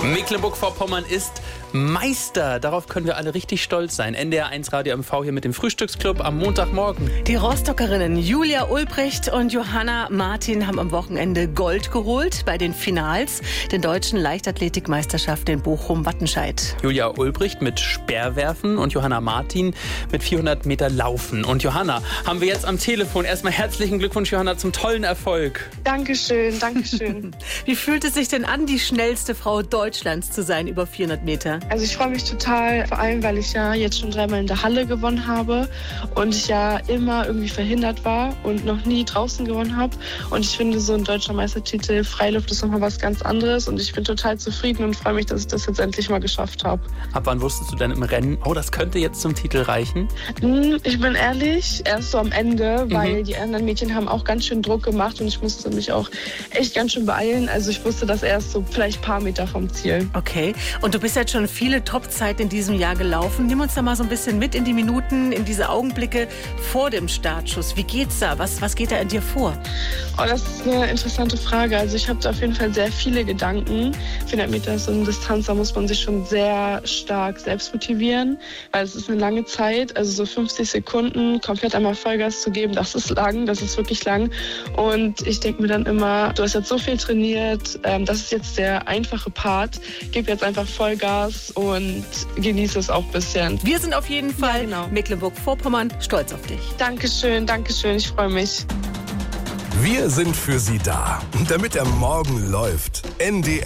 Mecklenburg-Vorpommern ist Meister. Darauf können wir alle richtig stolz sein. NDR1 Radio MV hier mit dem Frühstücksclub am Montagmorgen. Die Rostockerinnen Julia Ulbricht und Johanna Martin haben am Wochenende Gold geholt bei den Finals der deutschen Leichtathletikmeisterschaft in Bochum-Wattenscheid. Julia Ulbricht mit Speerwerfen und Johanna Martin mit 400 Meter Laufen. Und Johanna haben wir jetzt am Telefon. Erstmal herzlichen Glückwunsch, Johanna, zum tollen Erfolg. Dankeschön, Dankeschön. Wie fühlt es sich denn an, die schnellste Frau Deutschlands zu sein, über 400 Meter? Also ich freue mich total, vor allem, weil ich ja jetzt schon 3-mal in der Halle gewonnen habe und ich ja immer irgendwie verhindert war und noch nie draußen gewonnen habe. Und ich finde, so ein deutscher Meistertitel Freiluft ist nochmal was ganz anderes und ich bin total zufrieden und freue mich, dass ich das jetzt endlich mal geschafft habe. Ab wann wusstest du denn im Rennen, oh, das könnte jetzt zum Titel reichen? Ich bin ehrlich, erst so am Ende, weil die anderen Mädchen haben auch ganz schön Druck gemacht und ich musste mich auch echt ganz schön beeilen. Also ich wusste das erst so vielleicht ein paar Meter vom Ziel. Okay, und du bist jetzt schon viele Topzeiten in diesem Jahr gelaufen. Nimm uns da mal so ein bisschen mit in die Minuten, in diese Augenblicke vor dem Startschuss. Wie geht's da? Was geht da in dir vor? Oh, das ist eine interessante Frage. Also ich habe da auf jeden Fall sehr viele Gedanken. 400 Meter ist so eine Distanz, da muss man sich schon sehr stark selbst motivieren, weil es ist eine lange Zeit. Also so 50 Sekunden komplett einmal Vollgas zu geben, das ist lang, das ist wirklich lang. Und ich denke mir dann immer, du hast jetzt so viel trainiert, das ist jetzt der einfache Part. Gib jetzt einfach Vollgas und genieße es auch ein bisschen. Wir sind auf jeden Fall Mecklenburg-Vorpommern stolz auf dich. Dankeschön, Dankeschön, ich freue mich. Wir sind für Sie da, damit der Morgen läuft. NDR